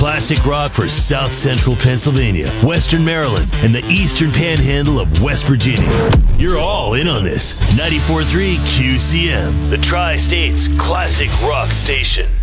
classic rock for South Central Pennsylvania, Western Maryland, and the Eastern Panhandle of West Virginia. You're all in on this. 94.3 QCM, the Tri-State's classic rock station.